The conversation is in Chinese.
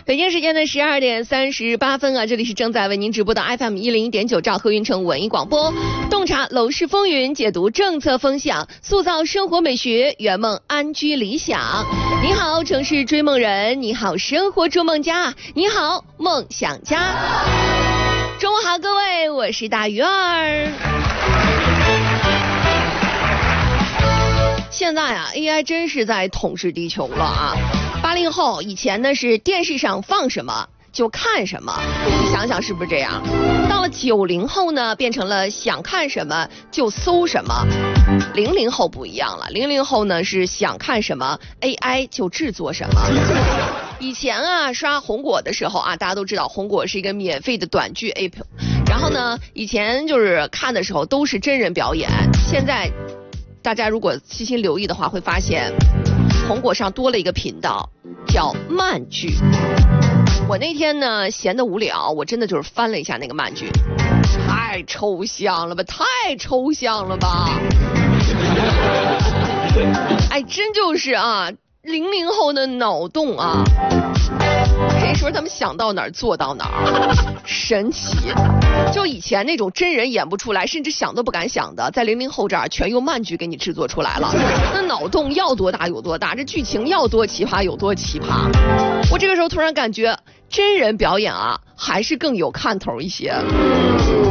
北京时间的12:38啊，这里是正在为您直播的 FM 101.9兆赫云城文艺广播，洞察楼市风云，解读政策风向，塑造生活美学，圆梦安居理想。你好，城市追梦人；你好，生活筑梦家；你好，梦想家。中午好，各位，我是大鱼儿。现在啊 ，AI 真是在统治地球了啊！80后以前呢是电视上放什么就看什么，你想想是不是这样？到了90后呢，变成了想看什么就搜什么。00后不一样了，00后呢是想看什么 AI 就制作什么。以前啊刷红果的时候啊，大家都知道红果是一个免费的短剧 app， 然后呢以前就是看的时候都是真人表演，现在大家如果细心留意的话，会发现红果上多了一个频道，叫慢剧。我那天呢闲得无聊，我真的就是翻了一下那个慢剧，太抽象了吧，太抽象了吧！哎，真就是啊，00后的脑洞啊，可以说他们想到哪儿做到哪儿，神奇。就以前那种真人演不出来，甚至想都不敢想的，在00后这儿全用慢剧给你制作出来了。那脑洞要多大有多大，这剧情要多奇葩有多奇葩。我这个时候突然感觉真人表演啊，还是更有看头一些。